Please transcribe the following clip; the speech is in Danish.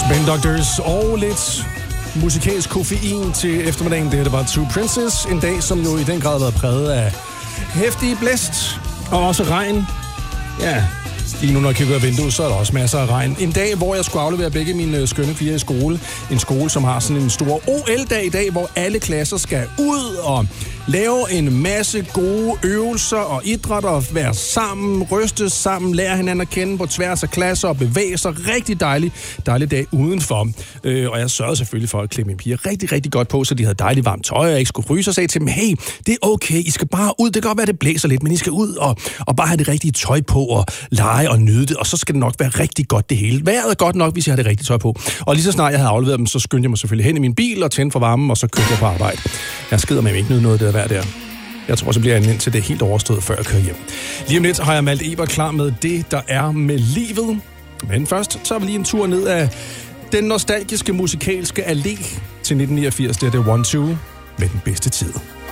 Spin Doctors og lidt musikalsk koffein til eftermiddagen. Det her var Two Princes. En dag, som jo i den grad har været præget af heftig blæst og også regn. Ja, lige nu når jeg kigger ud af vinduet, så er der også masser af regn. En dag, hvor jeg skulle aflevere begge mine skønne piger i skole. En skole, som har sådan en stor OL-dag i dag, hvor alle klasser skal ud og lave en masse gode øvelser og idræt og være sammen, ryste sammen, lære hinanden at kende på tværs af klasser og bevæge sig. Rigtig dejlig dag udenfor. Og jeg sørgede selvfølgelig for at klæde mine piger rigtig, rigtig godt på, så de havde dejligt varmt tøj, og jeg ikke skulle fryse, og sagde til dem, hey, det er okay, I skal bare ud. Det kan godt være, det blæser lidt, men I skal ud og bare have det rigtige tøj på og lege og nyde det, og så skal det nok være rigtig godt det hele. Vejret er godt nok, hvis I har det rigtige tøj på. Og lige så snart jeg havde afleveret dem, så skyndte jeg mig selvfølgelig hen i min bil og tændte for varmen, og så kørte jeg på arbejde. Jeg skider mig ikke nyde noget af det der. Jeg tror, så bliver jeg indtil det er helt overstået, før jeg kører hjem. Lige om lidt har jeg Malte Ebert klar med det, der er med livet. Men først tager vi lige en tur ned af den nostalgiske musikalske allé til 1989. Det er The 1-2 med den bedste tid.